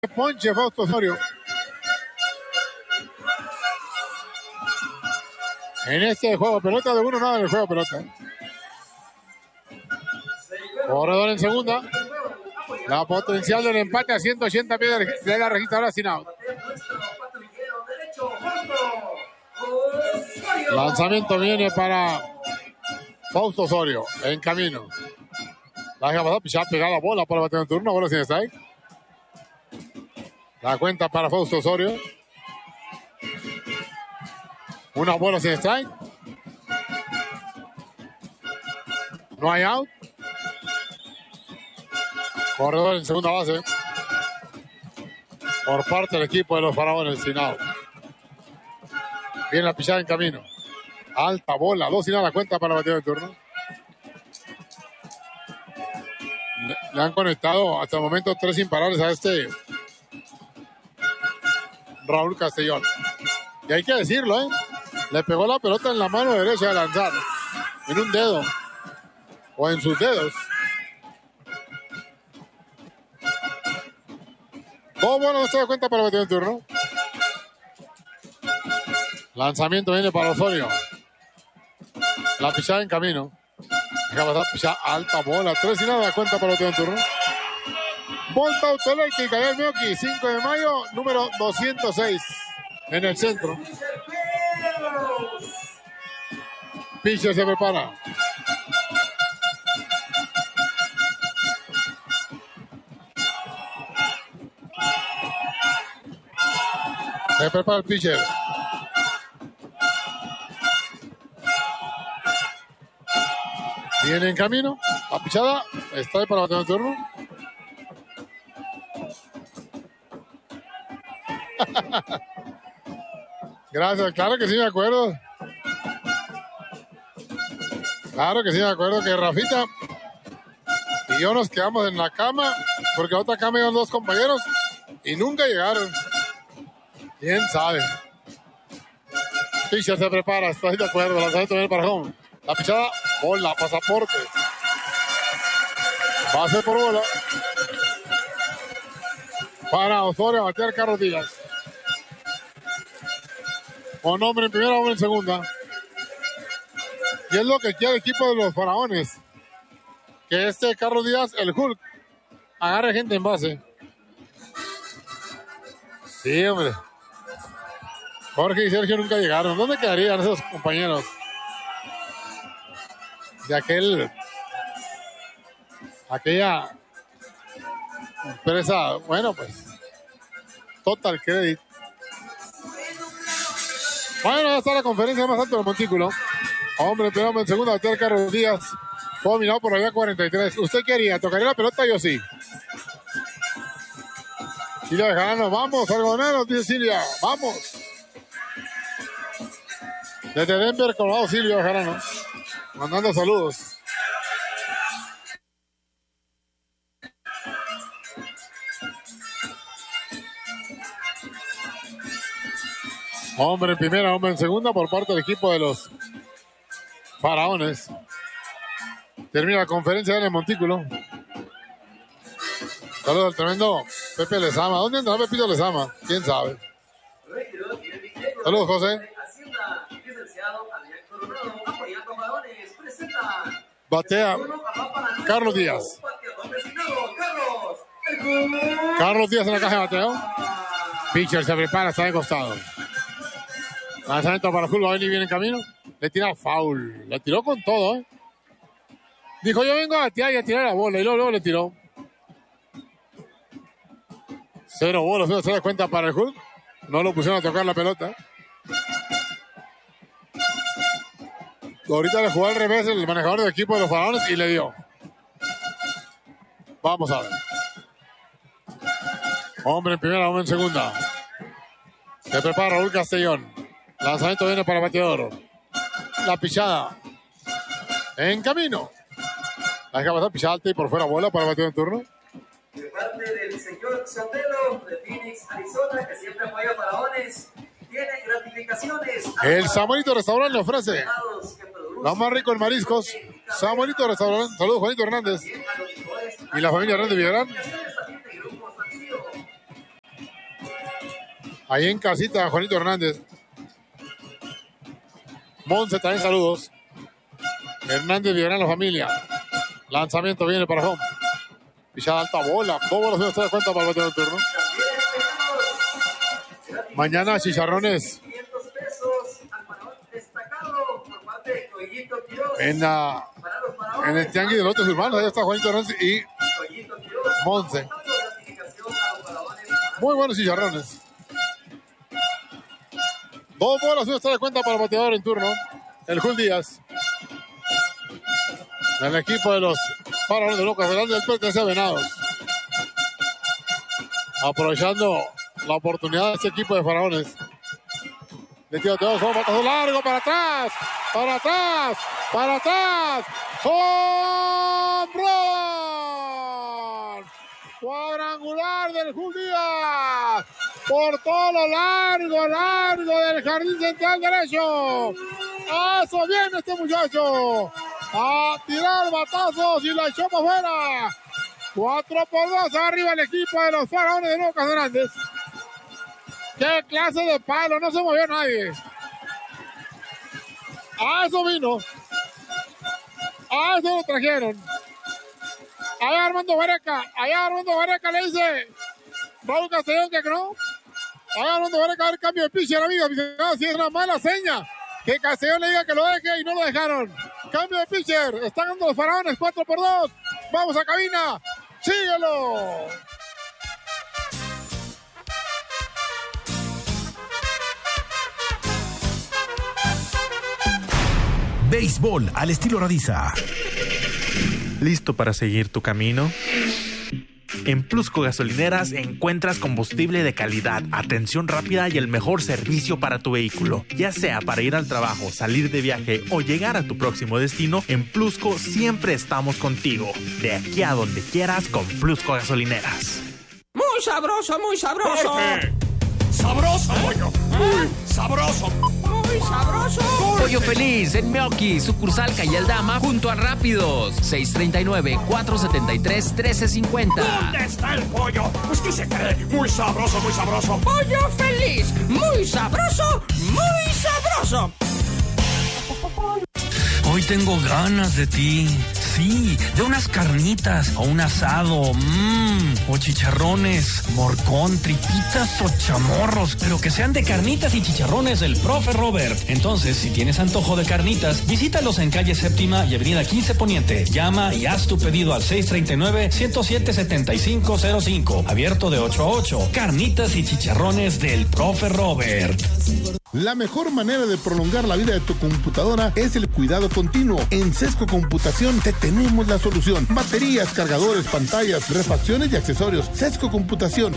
Ponche Fausto Osorio. En este juego de pelota, de 1-0 en el juego de pelota. Corredor en segunda. La potencial del empate a 180 pies de la registradora sin out. Lanzamiento viene para Fausto Osorio. En camino. La deja pasar, ya pega la bola para bater en turno. Bola sin strike. La cuenta para Fausto Osorio. Una bola sin strike. No hay out. Corredor en segunda base. Por parte del equipo de los Faraones sin out. Viene la pichada en camino. Alta bola. 2 sin a la cuenta para el bateo de turno. Le han conectado hasta el momento 3 imparables a este Raúl Castellón. Y hay que decirlo, le pegó la pelota en la mano derecha de lanzar. En un dedo. O en sus dedos. 2 bolas, no se da cuenta para el bateo de turno. Lanzamiento viene para Osorio. La pichada en camino. Deja pasar, pichada alta bola. 3 sin nada, cuenta para el bateo de turno. Volta autoeléctrica del Meoki, 5 de mayo, número 206. En el centro. Pitcher se prepara. Se prepara el pitcher. Viene en camino. La pichada está ahí para bater el turno. Gracias, claro que sí me acuerdo. Claro que sí me acuerdo que Rafita y yo nos quedamos en la cama porque a otra cama iban 2 compañeros y nunca llegaron. ¿Quién sabe? Pitcher se prepara, estoy de acuerdo. Lanzamiento viene para home. La pichada, bola, pasaporte. Base por bola. Para Osorio batear Carlos Díaz. Con hombre en primera, hombre en segunda. Y es lo que quiere el equipo de los Faraones. Que este Carlos Díaz, el Hulk, agarre gente en base. Sí, hombre. Jorge y Sergio nunca llegaron. ¿Dónde quedarían esos compañeros? De aquella empresa, bueno, pues, Total Credit. Bueno, ya está la conferencia más alta del montículo. Hombre, pero en segunda, bater Carlos Díaz. Fue dominado por la vía 43. ¿Usted qué haría? ¿Tocaría la pelota? Yo sí. Silvia Bejarano, vamos, algodoneros, dice Silvia. Vamos. Desde Denver, Colorado, Silvia Bejarano. Mandando saludos. Hombre en primera, hombre en segunda por parte del equipo de los Faraones. Termina la conferencia en el montículo. Saludos al tremendo Pepe Lezama. ¿Dónde andará Pepito Lezama? ¿Quién sabe? Saludos, José. Batea Carlos Díaz. Carlos Díaz en la caja de bateo. Pitcher se prepara, está de costado. Lanzamiento para Julio Bailey, viene en camino. Le tira foul. Le tiró con todo, Dijo, yo vengo a batear y a tirar la bola. Y luego le tiró. 0 bolas, no se da cuenta para el Hulk. No lo pusieron a tocar la pelota. Ahorita le jugó al revés el manejador del equipo de los Faraones y le dio. Vamos a ver. Hombre en primera, hombre en segunda. Se prepara Raúl Castellón. Lanzamiento viene para el bateador. La pichada. En camino. La deja pasar, pichada alta y por fuera bola para el bateador en turno. De parte del señor Sotelo de Phoenix, Arizona, que siempre apoya a Faraones. Tiene gratificaciones. El Samuelito Restaurante le ofrece lo más rico en mariscos. Samuelito Restaurante. Saludos, Juanito Hernández. Y la familia Hernández Villarán. Ahí en casita, Juanito Hernández. Monse también saludos. Hernández Villagrán, la familia. Lanzamiento viene para home. Pichada alta bola. 2 bolas, se da cuenta para el bateo del turno. Mañana chicharrones. 500 pesos al faraón destacado por parte de Coyito Quiroz. En el Tianguis de Lotes Urbanos. Ahí está Juanito Hernández y Monse. Muy buenos chicharrones. 2 bolas, se da cuenta para el bateador en turno. El Jul Díaz. El equipo de los Faraones de Nueva Zelanda del pertenece a Venados. Aprovechando la oportunidad de este equipo de Faraones. Le tiro de 2, batazo largo para atrás. Para atrás. Para atrás. ¡Home run! Cuadrangular del Jul Díaz. Por todo lo largo del jardín central derecho. ¡Eso viene este muchacho! A tirar batazos y la echó para afuera. 4-2 arriba el equipo de los Faraones de Nueva Hernández. ¡Qué clase de palo! No se movió nadie. A eso vino. A eso lo trajeron. Allá Armando Vareca le dice Raúl Castellón que no. Allá Armando Vareca va a haber cambio de pitcher, amigo. Si es una mala seña que Castellón le diga que lo deje y no lo dejaron. Cambio de pitcher. Están dando los Faraones 4-2. Vamos a cabina. ¡Síguelo! Béisbol al estilo Radiza. ¿Listo para seguir tu camino? En Plusco Gasolineras encuentras combustible de calidad, atención rápida y el mejor servicio para tu vehículo. Ya sea para ir al trabajo, salir de viaje o llegar a tu próximo destino, en Plusco siempre estamos contigo. De aquí a donde quieras con Plusco Gasolineras. ¡Muy sabroso, muy sabroso! ¡Corte! ¡Sabroso, pollo! ¡Muy sabroso! ¡Muy sabroso! Pollo Feliz en Meoqui, sucursal Calle Aldama, junto a Rápidos. 639-473-1350. ¿Dónde está el pollo? Pues que se cree muy sabroso, muy sabroso. ¡Pollo Feliz! ¡Muy sabroso, muy sabroso! Hoy tengo ganas de ti. Sí, de unas carnitas o un asado, o chicharrones, morcón, tripitas o chamorros, pero que sean de carnitas y chicharrones del Profe Robert. Entonces, si tienes antojo de carnitas, visítalos en calle Séptima y avenida 15 Poniente. Llama y haz tu pedido al 639-107-7505. Abierto de 8 a 8. Carnitas y chicharrones del Profe Robert. La mejor manera de prolongar la vida de tu computadora es el cuidado continuo. En Sesco Computación te tenemos la solución. Baterías, cargadores, pantallas, refacciones y accesorios. Sesco Computación,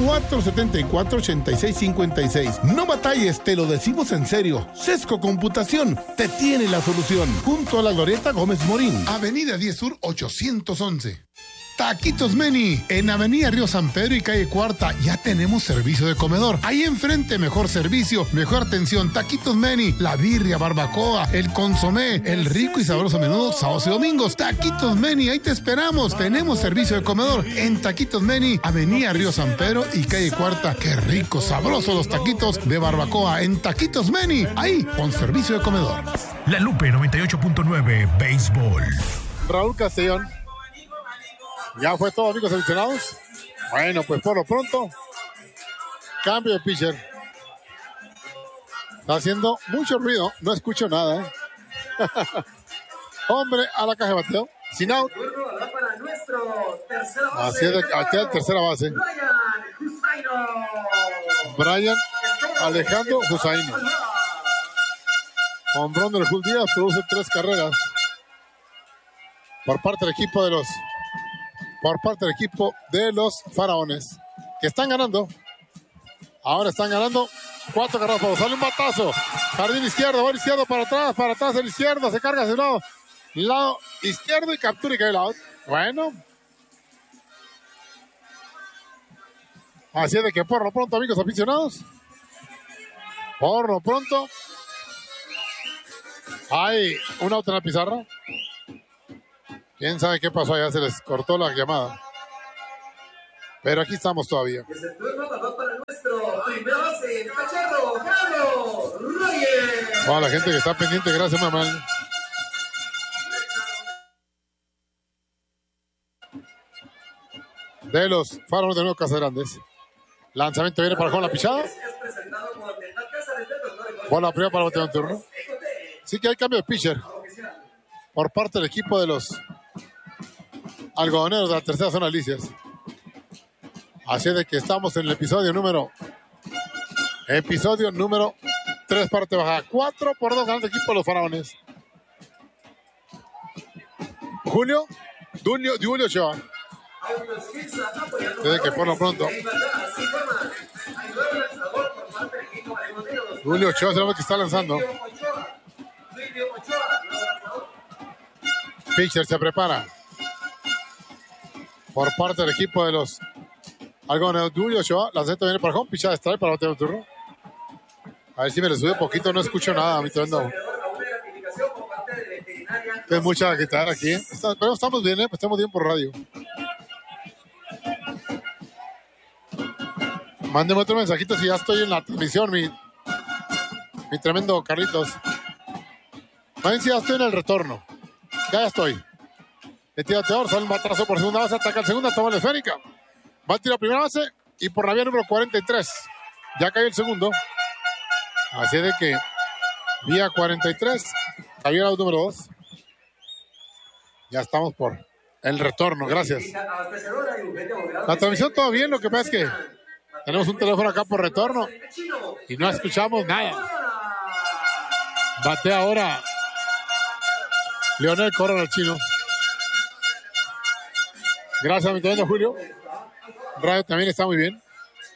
474-8656. No batalles, te lo decimos en serio. Sesco Computación te tiene la solución. Junto a la Glorieta Gómez Morín, Avenida 10 Sur 811. Taquitos Meni, en Avenida Río San Pedro y Calle Cuarta, ya tenemos servicio de comedor. Ahí enfrente, mejor servicio, mejor atención. Taquitos Meni, la birria, barbacoa, el consomé, el rico y sabroso menudo, sábados y domingos. Taquitos Meni, ahí te esperamos. Tenemos servicio de comedor en Taquitos Meni, Avenida Río San Pedro y Calle Cuarta. Qué rico, sabroso los taquitos de barbacoa en Taquitos Meni, ahí con servicio de comedor. La Lupe 98.9 Béisbol. Raúl Castellón. ¿Ya fue todo, amigos seleccionados? Bueno, pues por lo pronto, cambio de pitcher. Está haciendo mucho ruido, no escucho nada, ¿eh? Hombre a la caja de bateo, sin out. Así es, aquí es tercera base. Brian Alejandro Husaino. Hombrón del Jul Díaz, produce 3 carreras. Por parte del equipo de los Faraones, que están ganando. Ahora están ganando 4 carreras por 2. Sale un batazo. Jardín izquierdo, va al izquierdo para atrás el izquierdo, se carga hacia el lado izquierdo y captura y cae el out. Bueno. Así es de que por lo pronto, amigos aficionados, por lo pronto, hay un out en la pizarra. ¿Quién sabe qué pasó allá? Se les cortó la llamada. Pero aquí estamos todavía. Es el turno, va para nuestro primer base, Toda la gente que está pendiente, gracias, mamá. De los Faraones de Nuevo Casagrandes. Lanzamiento viene para la pichada. Bola primera para batear un turno. Sí que hay cambio de pitcher por parte del equipo de los algodoneros de la tercera zona Alicias. Así de que estamos en el episodio número 3 parte baja. 4-2 ganando el equipo de los Faraones. Julio Ochoa. Desde que por lo pronto Julio Ochoa es el que está lanzando. Pitcher se prepara por parte del equipo de los algodoneros. Julio Ochoa, lanzamiento viene para home, pichada de strike para batear un turno. A ver si me le sube poquito, no escucho nada. A mí tremendo. Es mucha guitarra aquí. Pero estamos bien, estamos bien por radio. Mándeme otro mensajito si ya estoy en la transmisión, mi tremendo Carlitos. Mándeme si ya estoy en el retorno. Ya estoy. Le tira Teor, sale un batazo por segunda base, ataca el segunda, toma la esférica. Va a tirar primera base y por la vía número 43. Ya cayó el segundo. Así de que vía 43, cayó el número 2. Ya estamos por el retorno, gracias. La transmisión todo bien, lo que pasa es que tenemos un teléfono acá por retorno y no escuchamos nada. Batea ahora Leonel Corona, el chino. Gracias, mi tremendo Julio. Radio también está muy bien.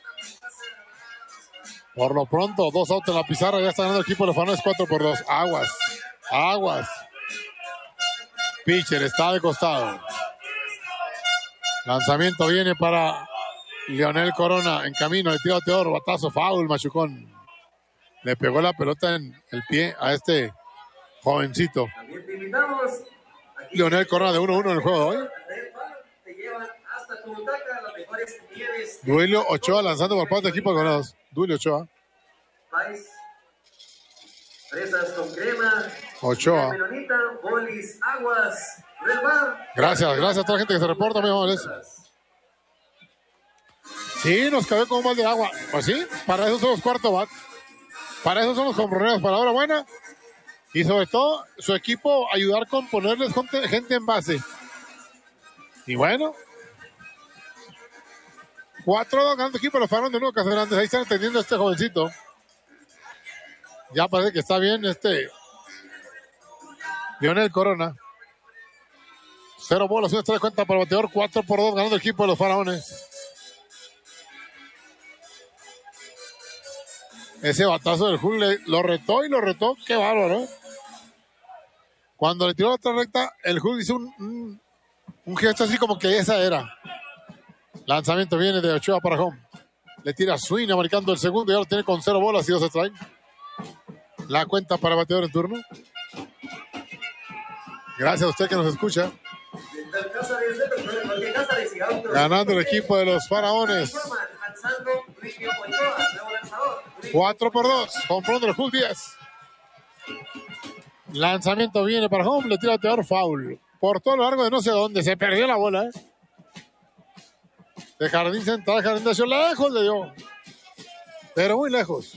Por lo pronto, 2 outs en la pizarra. Ya está ganando el equipo de los Faraones 4-2. Aguas. Pitcher está de costado. Lanzamiento viene para Leonel Corona. En camino, le tira a Teor. Batazo, foul, machucón. Le pegó la pelota en el pie a este jovencito. Leonel Corona de 1-1 en el juego de hoy. Duilio Ochoa lanzando por parte del equipo de Gonados. Duilio Ochoa. Fresas con crema. Ochoa. Melonita, bolis, aguas, Red Bar. Gracias a toda la gente que se reporta, mi amores. Sí, nos cayó con un balde de agua. Pues sí, para eso son los cuarto bat. Para eso son los comproneros, para hora buena. Y sobre todo, su equipo ayudar con ponerles gente en base. Y bueno. 4-2 ganando equipo los Faraones de Nuevo Casagrandes. Ahí están atendiendo a este jovencito. Ya parece que está bien Leonel Corona. 0 bolas, 1 strike cuenta para el bateador. 4-2 ganando el equipo de los Faraones. Ese batazo del Julio lo retó. Qué bárbaro, ¿eh? Cuando le tiró la otra recta, el Julio hizo un gesto así como que esa era. Lanzamiento viene de Ochoa para home. Le tira swing marcando el segundo y ahora tiene con 0 bolas y 2 strike. La cuenta para el bateador en turno. Gracias a usted que nos escucha. Ganando el equipo de los Faraones. 4-2. Comprando el Julio 10. Lanzamiento viene para home. Le tira al bateador foul. Por todo lo largo de no sé dónde. Se perdió la bola, ¿eh? De jardín central, jardín de acción, lejos le dio. Pero muy lejos.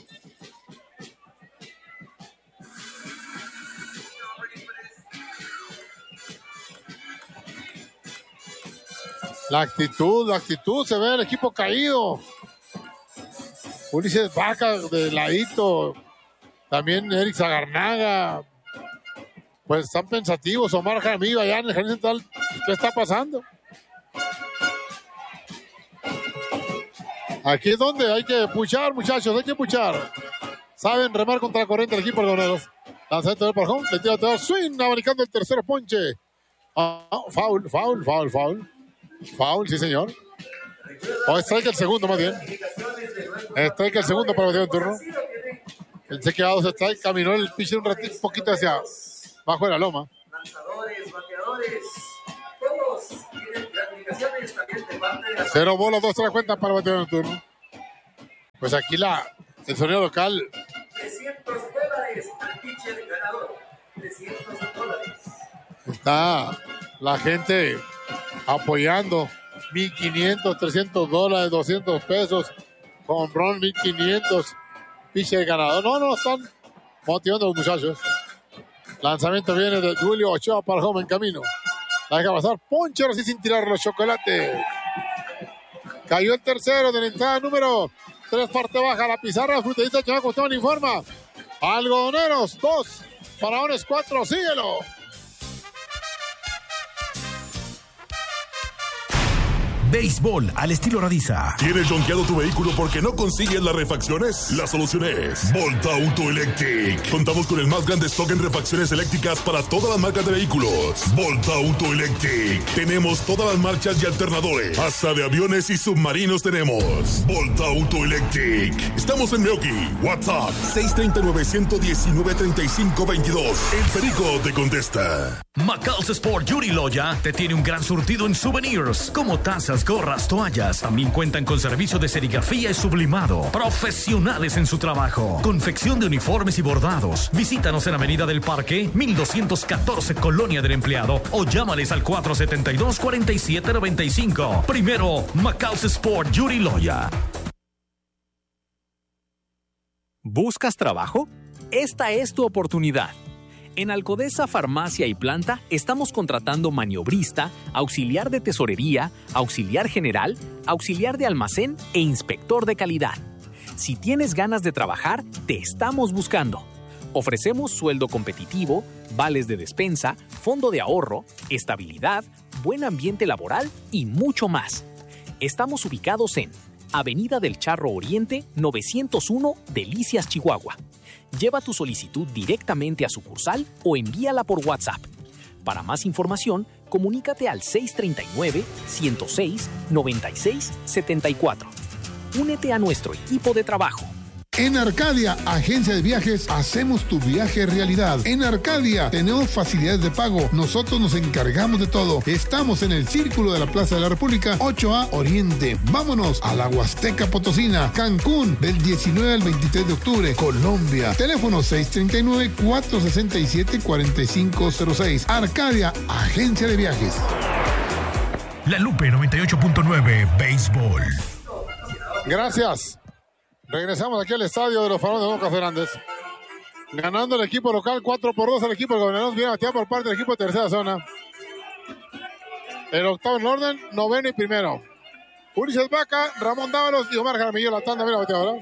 La actitud, se ve el equipo caído. Ulises Vaca de ladito. También Eric Zagarnaga. Pues están pensativos. Omar Jaramillo allá en el jardín central. ¿Qué está pasando? Aquí es donde hay que puchar, muchachos, hay que puchar. Saben remar contra la corriente del equipo de Goneros. Lanzamiento del parjón, le tira a todo swing, abanicando el tercer ponche. Foul. Foul, sí señor. O strike el segundo más bien. Strike el segundo para el turno. Él se queda 2 strike, caminó el pitcher un ratito, un poquito hacia bajo de la loma. Lanzadores, bateadores, todos tienen gratificaciones también de parte de la... 0 bolas, 2 strike cuenta para el bateador en turno. Pues aquí el sonido local. $300 al Está la gente apoyando. $1,500, $300, $200. Con Bron, 1,500. Pitcher ganador. No, están motivando a los muchachos. Lanzamiento viene de Julio Ochoa para home en camino. La deja pasar. Poncho así sin tirar los chocolates. Cayó el tercero de la entrada número 3, parte baja. La pizarra, Frutadita Chamaco Esteban informa. Algodoneros 2, Faraones 4. Síguelo. Béisbol al estilo Radiza. ¿Tienes jonqueado tu vehículo porque no consigues las refacciones? La solución es Volta Auto Electric. Contamos con el más grande stock en refacciones eléctricas para todas las marcas de vehículos. Volta Auto Electric. Tenemos todas las marchas y alternadores. Hasta de aviones y submarinos tenemos. Volta Auto Electric. Estamos en Meoki. WhatsApp 639-119-3522. El Perico te contesta. Macal's Sport Yuri Loya te tiene un gran surtido en souvenirs, como tazas, gorras, toallas. También cuentan con servicio de serigrafía y sublimado. Profesionales en su trabajo. Confección de uniformes y bordados. Visítanos en Avenida del Parque, 1214, Colonia del Empleado, o llámales al 472-4795. Primero, Macal's Sport Yuri Loya. ¿Buscas trabajo? Esta es tu oportunidad. En Alcodesa Farmacia y Planta estamos contratando maniobrista, auxiliar de tesorería, auxiliar general, auxiliar de almacén e inspector de calidad. Si tienes ganas de trabajar, te estamos buscando. Ofrecemos sueldo competitivo, vales de despensa, fondo de ahorro, estabilidad, buen ambiente laboral y mucho más. Estamos ubicados en Avenida del Charro Oriente, 901, Delicias, Chihuahua. Lleva tu solicitud directamente a sucursal o envíala por WhatsApp. Para más información, comunícate al 639-106-9674. Únete a nuestro equipo de trabajo. En Arcadia, agencia de viajes, hacemos tu viaje realidad. En Arcadia tenemos facilidades de pago. Nosotros nos encargamos de todo. Estamos en el Círculo de la Plaza de la República, 8A Oriente. Vámonos a la Huasteca Potosina, Cancún, del 19 al 23 de octubre. Colombia, teléfono 639-467-4506. Arcadia, agencia de viajes. La Lupe 98.9 Béisbol. Gracias. Regresamos aquí al estadio de los Faraones de Boca Fernández. Ganando el equipo local 4-2 al equipo de Gobernación. Viene bateado por parte del equipo de tercera zona. El octavo en orden, noveno y primero. Ulises Vaca, Ramón Dávalos y Omar Jaramillo. La tanda viene bateadora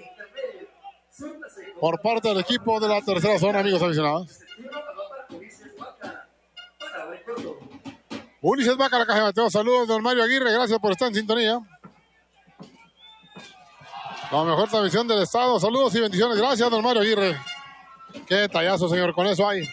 por parte del equipo de la tercera zona, amigos aficionados. Ulises Vaca, la caja de bateo. Saludos, don Mario Aguirre. Gracias por estar en sintonía. La mejor transmisión del estado. Saludos y bendiciones. Gracias, don Mario Aguirre. Qué detallazo, señor. Con eso hay.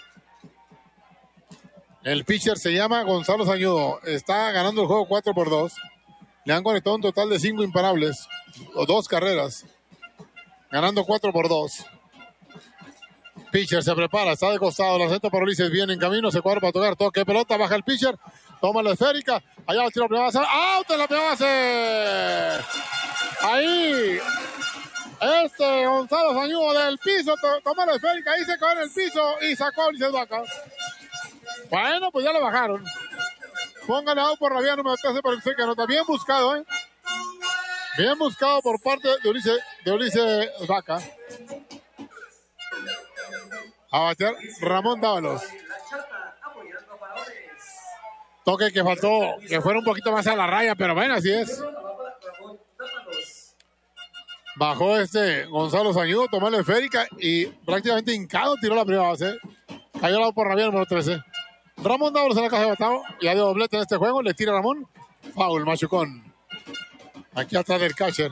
El pitcher se llama Gonzalo Sañudo. Está ganando el juego 4-2. Le han conectado un total de 5 imparables. O 2 carreras. Ganando 4-2. Pitcher se prepara. Está de costado. La centro para Ulises. Viene en camino. Se cuadra para tocar. Toque pelota. Baja el pitcher. Toma la esférica. Allá el tiro primera base. ¡Out en la primera base! Ahí, Gonzalo Sañudo del piso, tomó la esférica, ahí se quedó en el piso y sacó a Ulises Vaca. Bueno, pues ya lo bajaron. Póngale out por la vía número 13 para que anota. Bien buscado, Bien buscado por parte de Ulises Vaca. A batear Ramón Dávalos. Toque que faltó, que fuera un poquito más a la raya, pero bueno, así es. Bajó Gonzalo Sañudo, tomó la esférica y prácticamente hincado tiró la primera base. Cayó al lado por la vía número 13. Ramón Dávalos en la caja de bateo. Ya dio doblete en este juego. Le tira Ramón. Foul, machucón. Aquí atrás del catcher.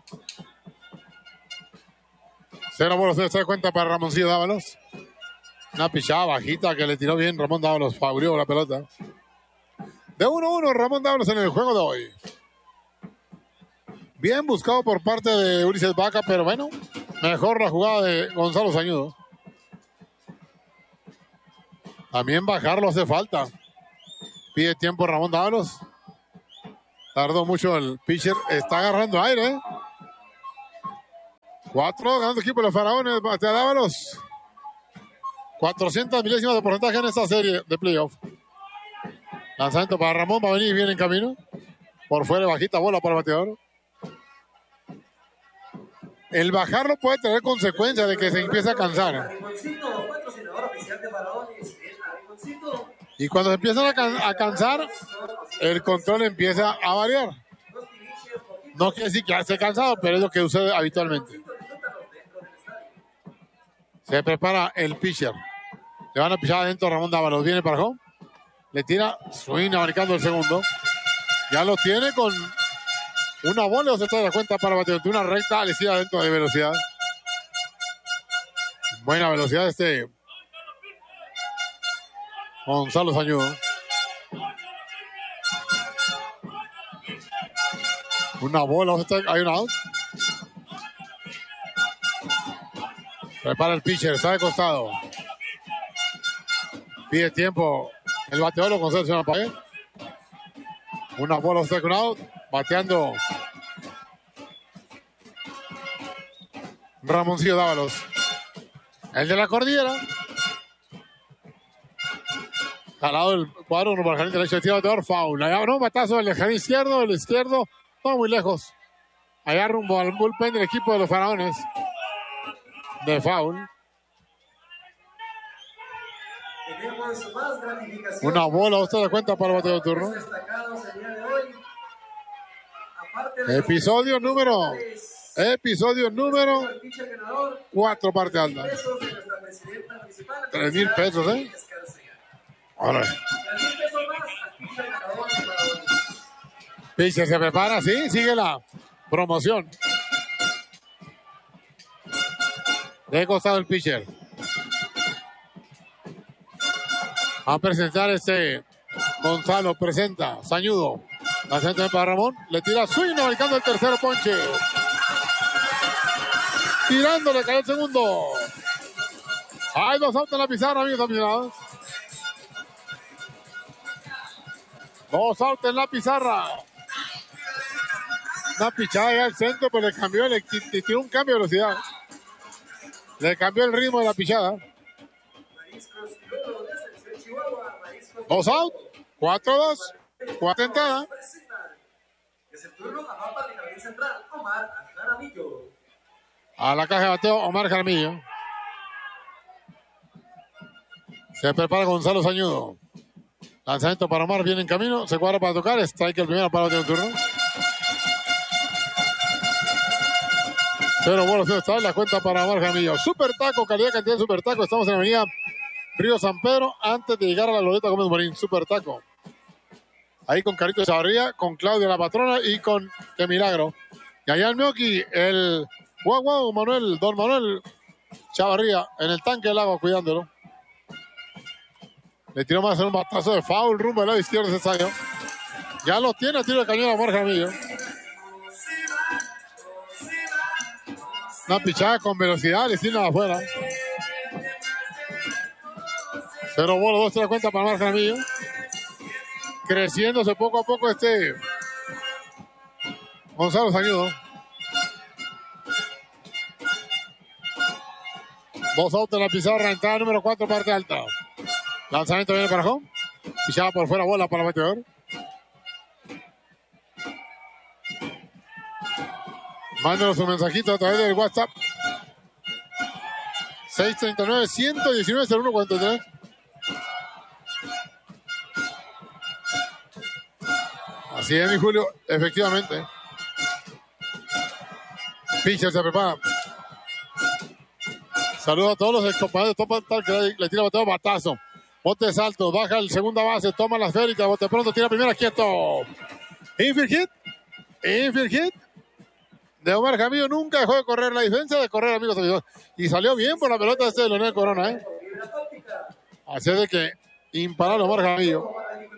0-0, se da cuenta para Ramoncillo Dávalos. Una pichada bajita que le tiró bien Ramón Dávalos. Faulió la pelota. De 1-1 Ramón Dávalos en el juego de hoy. Bien buscado por parte de Ulises Vaca, pero bueno, mejor la jugada de Gonzalo Sañudo. También bajarlo hace falta. Pide tiempo Ramón Dávalos. Tardó mucho el pitcher. Está agarrando aire. 4 ganando el equipo de los Faraones. Batea Dávalos. 400 milésimas de porcentaje en esta serie de playoff. Lanzamiento para Ramón, va a venir bien en camino. Por fuera, bajita bola para el bateador. El bajarlo puede tener consecuencias de que se empiece a cansar. Y cuando se empiezan a cansar, el control empieza a variar. No quiere decir que ya esté cansado, pero es lo que sucede habitualmente. Se prepara el pitcher. Le van a pichar adentro Ramón Dávalos. Viene para home. Le tira swing abanicando el segundo. Ya lo tiene con una bola o se trae la cuenta para el bateador. Una recta le sigue adentro de velocidad. Buena velocidad Gonzalo Sañudo. Una bola, hay un out. Prepara el pitcher, está de costado. Pide tiempo el bateador, lo concede una pared. Una bola, un out. Bateando Ramoncillo Dávalos. El de la cordillera. Jalado el cuadro, uno para el jardín derecho, de tiro bateador, foul. Allá no, batazo del jardín izquierdo, el izquierdo, no muy lejos. Allá rumbo al bullpen del equipo de los Faraones. De foul. Una bola, usted da cuenta para el bateo de turno. Episodio número 4, parte alta. 3,000 pesos, ¿eh? Ahora. Pitcher se prepara, sí, sigue la promoción. De costado el pitcher. Va a presentar Gonzalo, presenta Sañudo. La centro para Ramón, le tira swing, marcando el tercero ponche. Tirándole, cayó el segundo. Hay 2 outs en la pizarra, amigos aficionados. 2 outs en la pizarra. Una pichada ya al centro, pero le cambió, le tiró un cambio de velocidad. Le cambió el ritmo de la pichada. 2 outs, 4-2, 4 entradas. A la caja de bateo, Omar Jaramillo. Se prepara Gonzalo Sañudo. Lanzamiento para Omar, viene en camino, se cuadra para tocar, strike el primero para el turno. 0 bolas, 0 está la cuenta para Omar Jaramillo. Super taco, calidad, cantidad de super taco. Estamos en la avenida Río San Pedro, antes de llegar a la Loreta Gómez Morín. Super taco. Ahí con Carito Chavarría, con Claudia la patrona y con Qué Milagro. Y allá el Mioki, el guau Manuel, don Manuel Chavarría, en el tanque del agua cuidándolo. Le tiró más en un batazo de foul rumbo al lado izquierdo de ese ensayo. Ya lo tiene a tiro de cañón a Omar Jaramillo. Una pichada con velocidad, le tiene afuera. 0 bolas, 2 se da cuenta para Omar Jaramillo. Creciéndose poco a poco Gonzalo Sañudo. 2 outs en la pizarra, entrada número 4, parte alta. Lanzamiento viene para home. Pichada por fuera, bola para el bateador. Mándenos un mensajito a través del WhatsApp. 639-119-0143. Así es, mi Julio, efectivamente. Pitcher se prepara. Saludos a todos los compañeros de Top Tal que le tira bateo, batazo. Bote salto, baja el segunda base, toma la esférica, bote pronto, tira primera, quieto. Infield hit. De Omar Jaramillo, nunca dejó de correr, la diferencia de correr, amigos. Y salió bien por la pelota de Leonel Corona, ¿eh? Así es de que imparable Omar Jaramillo.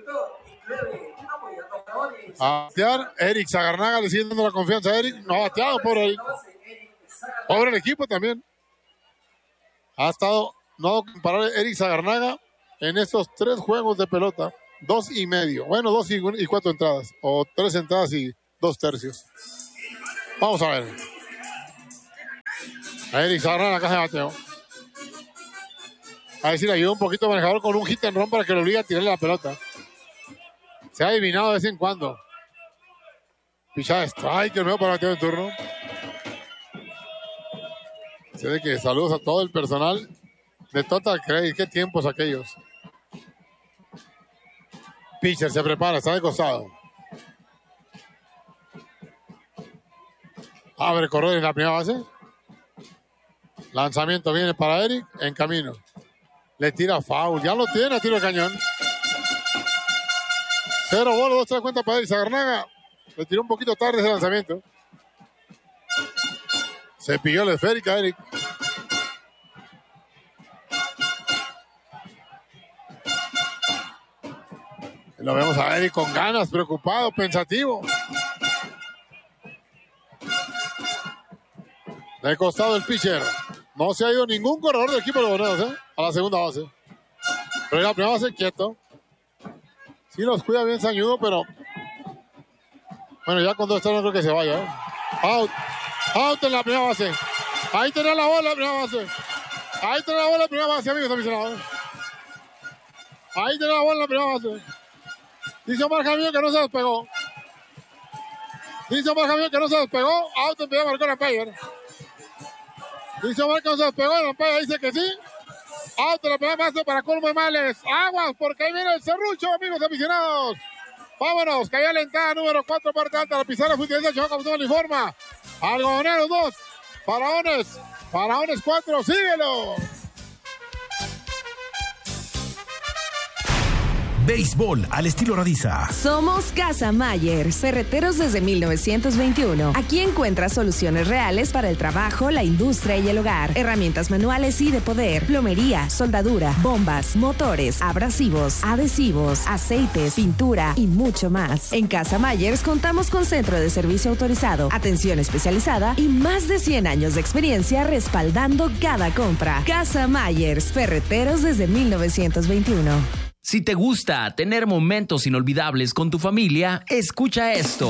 A batear, Eric Zagarnaga le sigue dando la confianza a Eric. No ha bateado, pobre Eric. Pobre el equipo también. Ha estado, no imparable Eric Zagarnaga en estos 3 juegos de pelota. 2.5. Bueno, 2 y 4 entradas. O 3 entradas y 2 tercios. Vamos a ver. A Eric Zagarnaga en la caja de bateo. A ver si le ayuda un poquito al manejador con un hit and run para que lo obligue a tirarle la pelota. Se ha adivinado de vez en cuando. Pichada strike, el nuevo para bateador de turno. Se ve que saludos a todo el personal de Total Credit. Qué tiempos aquellos. Pitcher se prepara, está de costado. Abre corredor en la primera base. Lanzamiento viene para Eric, en camino. Le tira foul, ya lo tiene a tiro de cañón. 0 bolas, 2 3 cuenta para Eric Sagarnaga. Le tiró un poquito tarde ese lanzamiento. Se pilló la esférica, Eric. Lo vemos a Eric con ganas, preocupado, pensativo. De costado el pitcher. No se ha ido ningún corredor del equipo de los Venados, a la segunda base. Pero en la primera base quieto. Sí los cuida bien Sañudo, pero... Bueno, ya con 2 no creo que se vaya. Out. Out en la primera base. Ahí tenía la bola en la primera base. Ahí tenía la bola en la primera base, amigos aficionados. Ahí tenía la bola en la primera base. Dice Omar Javier que no se despegó. Dice Omar Javier que no se despegó. Out empezó a marcar el umpire. Dice Omar que no se despegó. El umpire dice que sí. Out en la primera base para colmo de males. Aguas, porque ahí viene el serrucho, amigos aficionados. Vámonos, que hay alentada número 4, parte alta. La pizarra fue utilizada, Chihuahua como todo el informe. Algodoneros 2. Faraones 4. Síguelo. Béisbol al estilo Radiza. Somos Casa Mayer, ferreteros desde 1921. Aquí encuentras soluciones reales para el trabajo, la industria y el hogar. Herramientas manuales y de poder, plomería, soldadura, bombas, motores, abrasivos, adhesivos, aceites, pintura y mucho más. En Casa Mayers contamos con centro de servicio autorizado, atención especializada y más de 100 años de experiencia respaldando cada compra. Casa Mayers, ferreteros desde 1921. Si te gusta tener momentos inolvidables con tu familia, escucha esto.